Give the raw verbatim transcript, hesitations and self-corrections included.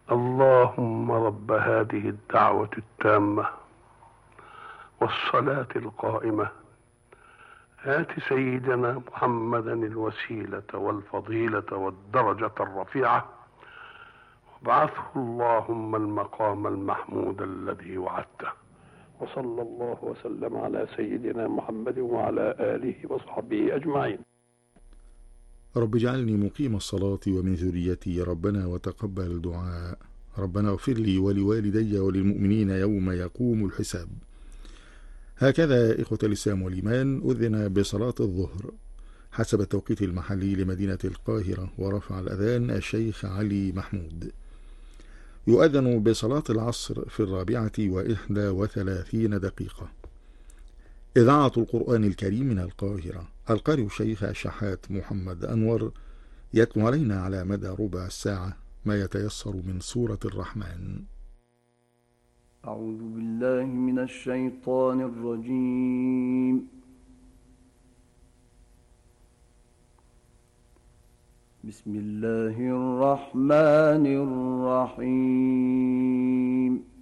اللهم رب هذه الدعوة التامة والصلاة القائمة آت سيدنا محمدا الوسيلة والفضيلة والدرجة الرفيعة وابعثه اللهم المقام المحمود الذي وعدته. وصلى الله وسلم على سيدنا محمد وعلى آله وصحبه أجمعين. رب اجعلني مقيم الصلاة ومن ذريتي ربنا وتقبل الدعاء. ربنا اغفر لي ولوالدي وللمؤمنين يوم يقوم الحساب. هكذا إخوة الإسلام والإيمان أذن بصلاة الظهر حسب التوقيت المحلي لمدينة القاهرة، ورفع الأذان الشيخ علي محمود. يؤذن بصلاة العصر في الرابعة وإحدى وثلاثين دقيقة. إذاعة القرآن الكريم من القاهرة، القارئ الشيخ شحات محمد أنور يتلو علينا على مدى ربع الساعة ما يتيسر من سورة الرحمن. أعوذ بالله من الشيطان الرجيم. بسم الله الرحمن الرحيم.